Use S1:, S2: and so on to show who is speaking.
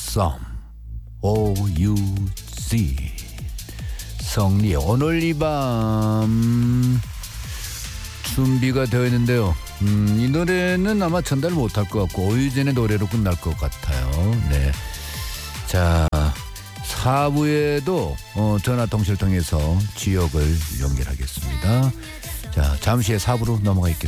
S1: Some OUC 성리 오늘 이 밤 준비가 되어 있는데요. 이 노래는 아마 전달 못할 것 같고 오유진의 노래로 끝날 것 같아요. 네, 자 4부에도 전화통신을 통해서 지역을 연결하겠습니다. 자 잠시 후에 4부로 넘어가 있겠습니다.